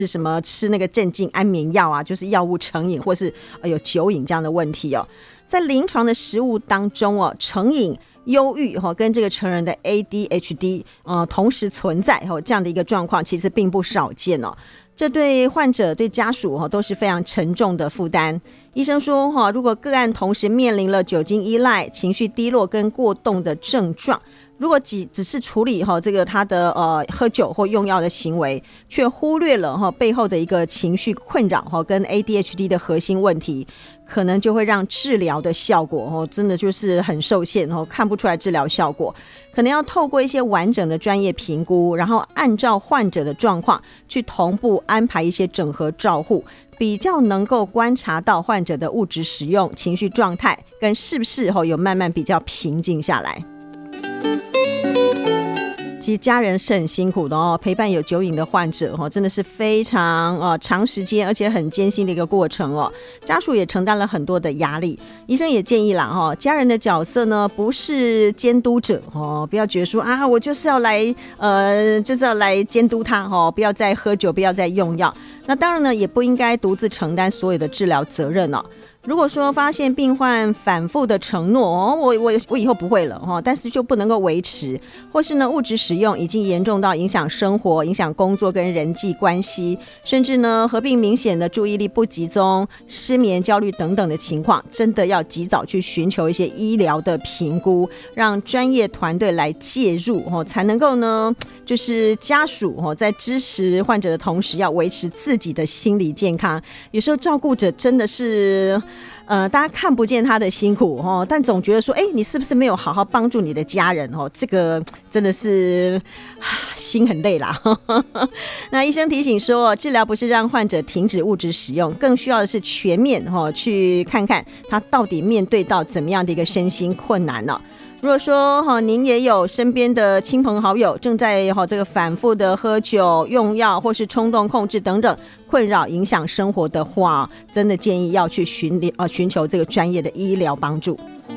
是什么吃那个镇静安眠药啊，就是药物成瘾或是有酒瘾这样的问题哦。在临床的实务当中哦，成瘾、忧郁跟这个成人的 ADHD 同时存在这样的一个状况，其实并不少见哦。这对患者对家属都是非常沉重的负担。医生说如果个案同时面临了酒精依赖、情绪低落跟过动的症状，如果只是处理这个他的喝酒或用药的行为，却忽略了背后的一个情绪困扰跟 ADHD 的核心问题，可能就会让治疗的效果真的就是很受限，看不出来治疗效果。可能要透过一些完整的专业评估，然后按照患者的状况去同步安排一些整合照护，比较能够观察到患者的物质使用、情绪状态跟是不是有慢慢比较平静下来。其实家人是很辛苦的陪伴有酒瘾的患者真的是非常长时间而且很艰辛的一个过程家属也承担了很多的压力。医生也建议啦家人的角色呢不是监督者不要觉得说我就是要来监督他不要再喝酒，不要再用药。那当然呢也不应该独自承担所有的治疗责任如果说发现病患反复的承诺我以后不会了但是就不能够维持，或是呢物质使用已经严重到影响生活、影响工作跟人际关系，甚至呢合并明显的注意力不集中、失眠、焦虑等等的情况，真的要及早去寻求一些医疗的评估，让专业团队来介入才能够呢就是家属在支持患者的同时要维持自己的心理健康。有时候照顾者真的是大家看不见他的辛苦但总觉得说你是不是没有好好帮助你的家人这个真的是心很累啦那医生提醒说，治疗不是让患者停止物质使用，更需要的是全面去看看他到底面对到怎么样的一个身心困难呢。如果说您也有身边的亲朋好友正在这个反复的喝酒、用药或是冲动控制等等困扰影响生活的话，真的建议要去寻求这个专业的医疗帮助。